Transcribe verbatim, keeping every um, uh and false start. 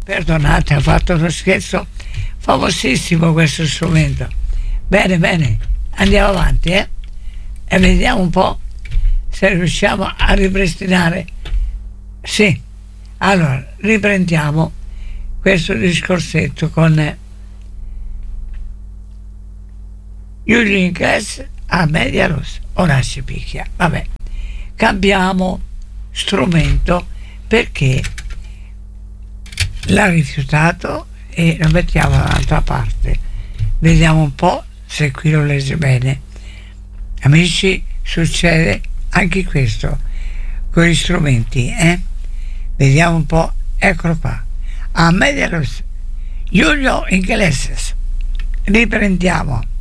Perdonate, ha fatto uno scherzo famosissimo questo strumento. Bene, bene, andiamo avanti, eh? E vediamo un po' se riusciamo a ripristinare. Sì, allora riprendiamo questo discorsetto con Giulio Ingles a Media Rossa. Ora si picchia, vabbè, cambiamo strumento perché l'ha rifiutato e lo mettiamo dall'altra parte. Vediamo un po' se qui lo legge bene. Amici, succede anche questo con gli strumenti, eh? Vediamo un po', eccolo qua. A Media Rossa, Giulio Ingles. Riprendiamo.